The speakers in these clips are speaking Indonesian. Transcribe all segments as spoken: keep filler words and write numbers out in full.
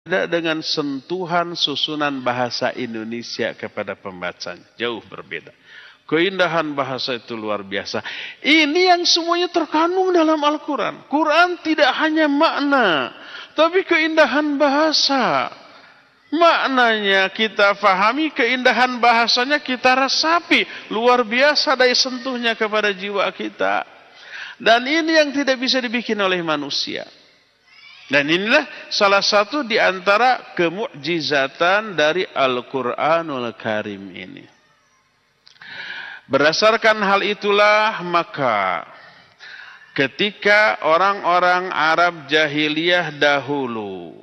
Tidak dengan sentuhan susunan bahasa Indonesia kepada pembacanya. Jauh berbeda. Keindahan bahasa itu luar biasa. Ini yang semuanya terkandung dalam Al-Quran. Quran tidak hanya makna, tapi keindahan bahasa. Maknanya kita fahami, keindahan bahasanya kita resapi. Luar biasa daya sentuhnya kepada jiwa kita. Dan ini yang tidak bisa dibikin oleh manusia. Dan inilah salah satu di antara kemukjizatan dari Al-Quranul Karim ini. Berdasarkan hal itulah maka ketika orang-orang Arab jahiliyah dahulu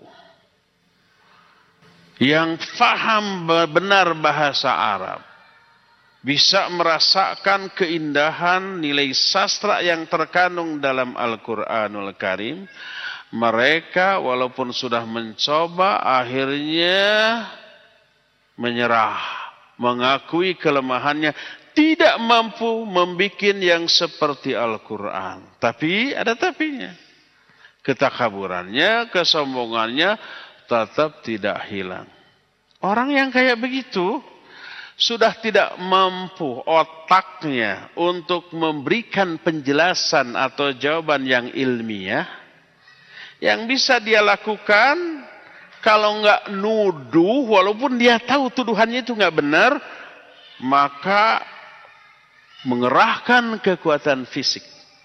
yang faham benar bahasa Arab, bisa merasakan keindahan nilai sastra yang terkandung dalam Al-Quranul Karim, mereka walaupun sudah mencoba akhirnya menyerah, mengakui kelemahannya, tidak mampu membuat yang seperti Al-Quran. Tapi ada tapinya. Ketakaburannya, kesombongannya tetap tidak hilang. Orang yang kayak begitu sudah tidak mampu otaknya untuk memberikan penjelasan atau jawaban yang ilmiah. Yang bisa dia lakukan, kalau enggak nuduh, walaupun dia tahu tuduhannya itu enggak benar, maka mengerahkan kekuatan fisik.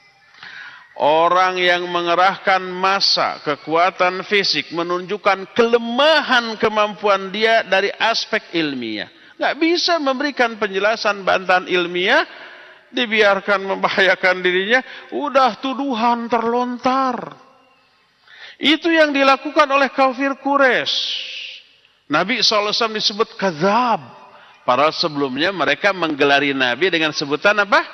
Orang yang mengerahkan massa, kekuatan fisik, menunjukkan kelemahan kemampuan dia dari aspek ilmiah. Enggak bisa memberikan penjelasan bantahan ilmiah, dibiarkan membahayakan dirinya, udah tuduhan terlontar. Itu yang dilakukan oleh kafir Quraisy. Nabi shallallahu alaihi wasallam disebut kadzab. Padahal sebelumnya mereka menggelari Nabi dengan sebutan apa?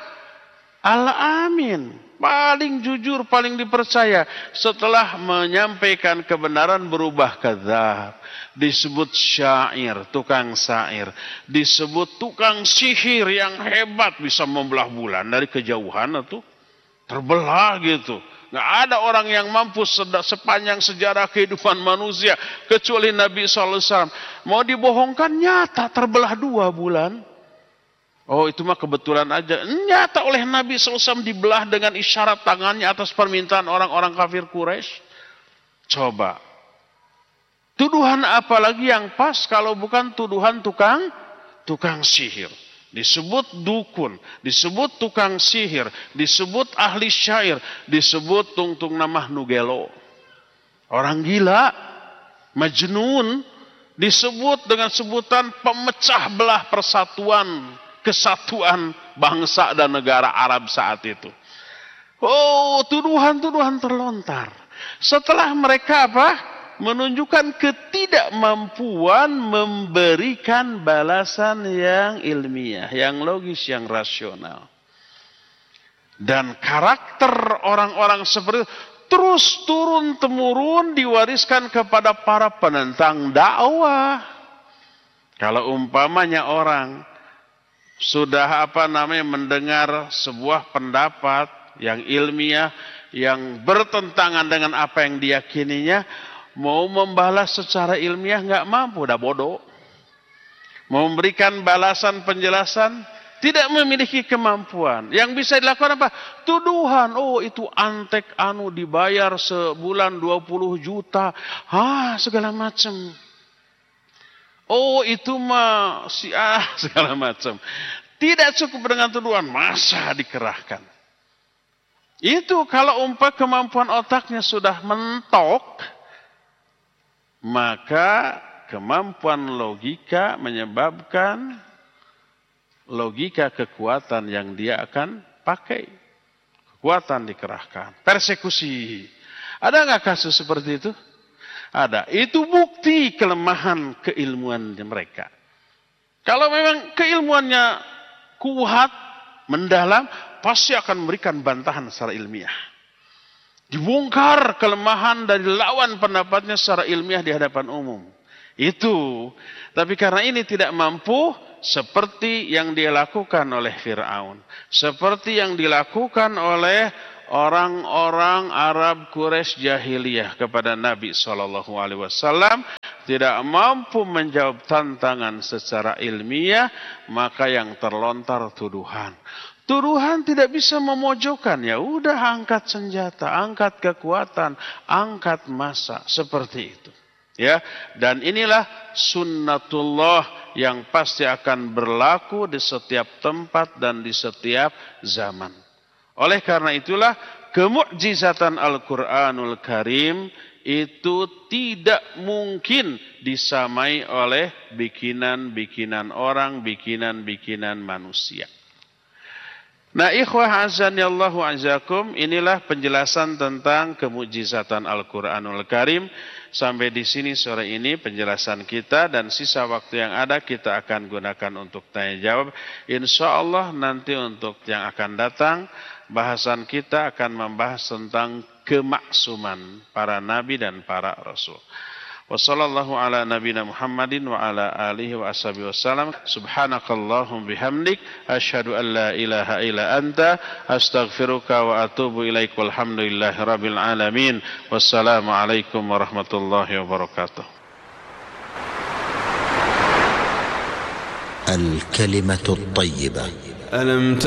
Al-Amin. Paling jujur, paling dipercaya. Setelah menyampaikan kebenaran berubah kadzab. Disebut syair, tukang syair. Disebut tukang sihir yang hebat. Bisa membelah bulan dari kejauhan itu. Terbelah gitu. Nggak ada orang yang mampu sepanjang sejarah kehidupan manusia kecuali Nabi shallallahu alaihi wasallam. Mau dibohongkan nyata terbelah dua bulan. Oh itu mah kebetulan aja. Nyata oleh Nabi shallallahu alaihi wasallam dibelah dengan isyarat tangannya atas permintaan orang-orang kafir Quraisy. Coba. Tuduhan apa lagi yang pas kalau bukan tuduhan tukang tukang sihir. Disebut dukun, disebut tukang sihir, disebut ahli syair, disebut tungtung namah nugelo. Orang gila, majnun, disebut dengan sebutan pemecah belah persatuan, kesatuan bangsa dan negara Arab saat itu. Oh, tuduhan-tuduhan terlontar. Setelah mereka apa? Menunjukkan ketidakmampuan memberikan balasan yang ilmiah, yang logis, yang rasional. Dan karakter orang-orang seperti itu terus turun-temurun diwariskan kepada para penentang dakwah. Kalau umpamanya orang sudah apa namanya mendengar sebuah pendapat yang ilmiah, yang bertentangan dengan apa yang diyakininya, mau membalas secara ilmiah nggak mampu, dah bodoh. Mau memberikan balasan penjelasan tidak memiliki kemampuan. Yang bisa dilakukan apa? Tuduhan. Oh itu antek anu dibayar sebulan dua puluh juta. Ah segala macam. Oh itu mah si ah segala macam. Tidak cukup dengan tuduhan, masa dikerahkan. Itu kalau umpah kemampuan otaknya sudah mentok, maka kemampuan logika menyebabkan logika kekuatan yang dia akan pakai. Kekuatan dikerahkan. Persekusi. Ada nggak kasus seperti itu? Ada. Itu bukti kelemahan keilmuan mereka. Kalau memang keilmuannya kuat, mendalam, pasti akan memberikan bantahan secara ilmiah. Dibongkar kelemahan dari lawan pendapatnya secara ilmiah di hadapan umum. Itu. Tapi karena ini tidak mampu, seperti yang dilakukan oleh Fir'aun. Seperti yang dilakukan oleh orang-orang Arab Quraisy jahiliyah kepada Nabi shallallahu alaihi wasallam tidak mampu menjawab tantangan secara ilmiah, maka yang terlontar tuduhan. Tuduhan tidak bisa memojokkan, ya udah angkat senjata, angkat kekuatan, angkat massa, seperti itu. Ya, dan inilah sunnatullah yang pasti akan berlaku di setiap tempat dan di setiap zaman. Oleh karena itulah kemukjizatan Al-Quranul Karim itu tidak mungkin disamai oleh bikinan-bikinan orang, bikinan-bikinan manusia. Nah, ikhwah azani Allahu azakum, inilah penjelasan tentang kemukjizatan Al-Quranul Karim. Sampai di sini sore ini penjelasan kita, dan sisa waktu yang ada kita akan gunakan untuk tanya jawab. Insya Allah nanti untuk yang akan datang, bahasan kita akan membahas tentang kemaksuman para nabi dan para rasul. Wassallallahu ala nabiyina Muhammadin wa ala alihi wa ashabihi wasallam. Subhanakallahum bihamdik asyhadu an la ilaha illa anta astaghfiruka wa atubu ilaik. Walhamdulillahi rabbil alamin. Wassalamu alaikum warahmatullahi wabarakatuh. الكلمة الطيبة. ألم